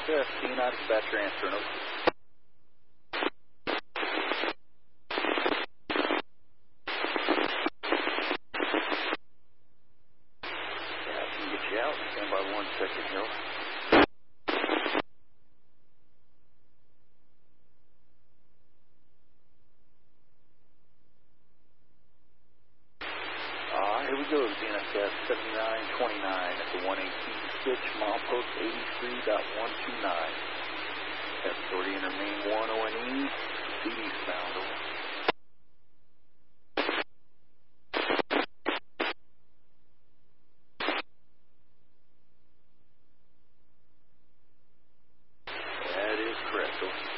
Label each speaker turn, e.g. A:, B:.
A: DNSS, TNI dispatcher answering. Over. Yeah, I can get you out. Stand by 1 second, Hill. Here we go, DNSS 7929 at the 118 switch, milepost 83.129. That's authority enter main 1 ONE, eastbound, over. That is correct, over.